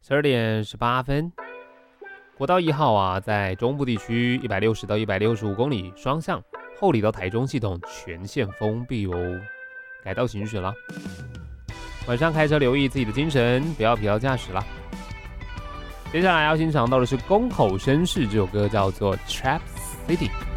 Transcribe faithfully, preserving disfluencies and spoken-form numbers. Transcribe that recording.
十二点十八分，国道一号啊，在中部地区一百六十到一百六十五公里双向后里到台中系统全线封闭哦，改道行驶啦。晚上开车留意自己的精神，不要疲劳驾驶啦。接下来要欣赏到的是宫口绅士这首歌，叫做《Trap City》。